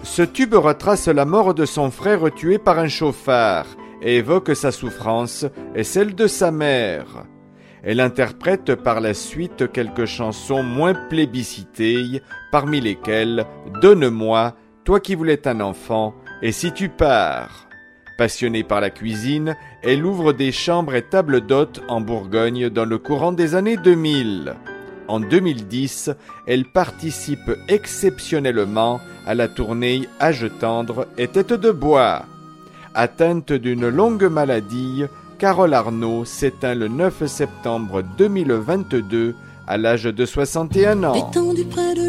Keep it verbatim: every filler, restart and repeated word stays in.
Ce tube retrace la mort de son frère tué par un chauffard et évoque sa souffrance et celle de sa mère. Elle interprète par la suite quelques chansons moins plébiscitées, parmi lesquelles « Donne-moi, toi qui voulais un enfant, et si tu pars ». Passionnée par la cuisine, elle ouvre des chambres et tables d'hôtes en Bourgogne dans le courant des années deux mille. En deux mille dix, elle participe exceptionnellement à la tournée Âge tendre et tête de bois. Atteinte d'une longue maladie, Carole Arnaud s'éteint le neuf septembre deux mille vingt-deux à l'âge de soixante et un ans.